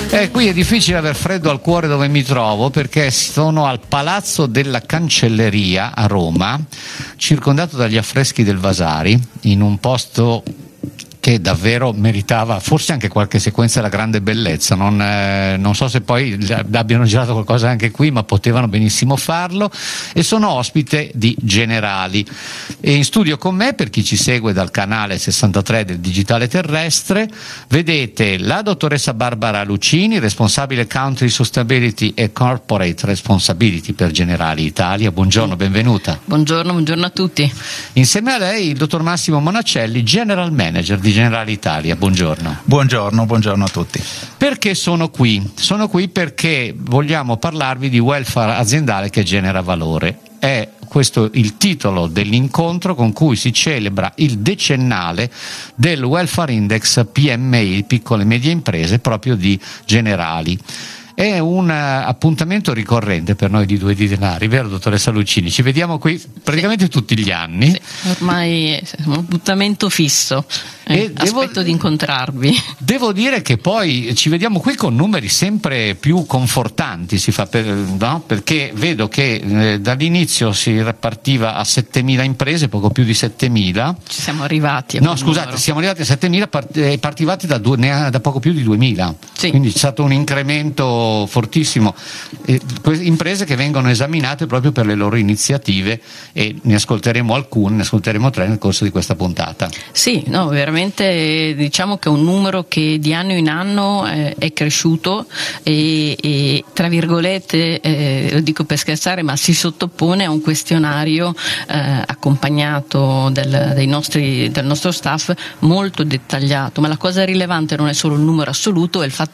Qui è difficile aver freddo al cuore dove mi trovo, perché sono al Palazzo della Cancelleria a Roma, circondato dagli affreschi del Vasari, in un posto che davvero meritava forse anche qualche sequenza della grande bellezza. Non so se poi abbiano girato qualcosa anche qui, ma potevano benissimo farlo. E sono ospite di Generali, e in studio con me, per chi ci segue dal canale 63 del Digitale Terrestre, vedete la dottoressa Barbara Lucini, responsabile Country Sustainability e Corporate Responsibility per Generali Italia. Buongiorno, benvenuta. Buongiorno a tutti. Insieme a lei il dottor Massimo Monacelli, General Manager di Generali Italia. Buongiorno. Buongiorno a tutti. Perché sono qui? Sono qui perché vogliamo parlarvi di welfare aziendale che genera valore. È questo il titolo dell'incontro con cui si celebra il decennale del Welfare Index PMI, piccole e medie imprese, proprio di Generali. È un appuntamento ricorrente per noi di Due di Denari, vero dottoressa Lucini? Ci vediamo qui praticamente tutti gli anni. Sì, ormai è un appuntamento fisso, aspetto di incontrarvi. Devo dire che poi ci vediamo qui con numeri sempre più confortanti, no? Perché vedo che dall'inizio si partiva a 7.000 imprese, poco più di 7.000. Ci siamo arrivati a siamo arrivati a 7.000 partivati da poco più di 2.000. Sì. Quindi c'è stato un incremento fortissimo, imprese che vengono esaminate proprio per le loro iniziative, e ne ascolteremo tre nel corso di questa puntata. Sì, no, veramente diciamo che è un numero che di anno in anno è cresciuto e tra virgolette, lo dico per scherzare, ma si sottopone a un questionario accompagnato del nostro staff, molto dettagliato. Ma la cosa rilevante non è solo il numero assoluto, è il fatto